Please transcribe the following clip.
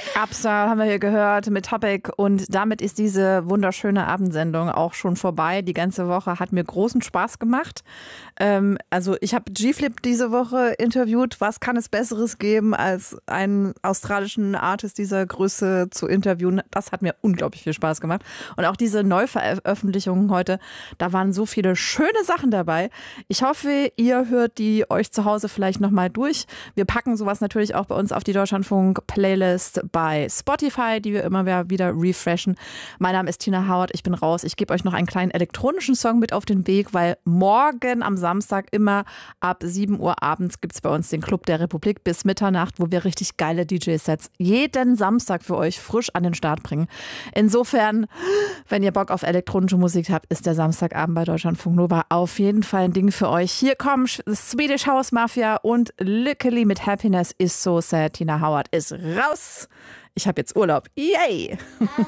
Absa haben wir hier gehört mit Topic und damit ist diese wunderschöne Abendsendung auch schon vorbei. Die ganze Woche hat mir großen Spaß gemacht. Also ich habe G-Flip diese Woche interviewt. Was kann es Besseres geben, als einen australischen Artist dieser Größe zu interviewen? Das hat mir unglaublich viel Spaß gemacht. Und auch diese Neuveröffentlichungen heute, da waren so viele schöne Sachen dabei. Ich hoffe, ihr hört die euch zu Hause vielleicht nochmal durch. Wir packen sowas natürlich auch bei uns auf die Deutschlandfunk-Playlist bei Spotify, die wir immer wieder refreshen. Mein Name ist Tina Howard, ich bin raus. Ich gebe euch noch einen kleinen elektronischen Song mit auf den Weg, weil morgen am Samstag immer ab 7 Uhr abends gibt es bei uns den Club der Republik bis Mitternacht, wo wir richtig geile DJ-Sets jeden Samstag für euch frisch an den Start bringen. Insofern, wenn ihr Bock auf elektronische Musik habt, ist der Samstagabend bei Deutschlandfunk Nova auf jeden Fall ein Ding für euch. Hier kommen Swedish House Mafia und Luckily mit Happiness is so sad. Tina Howard ist raus. Ich habe jetzt Urlaub. Yay!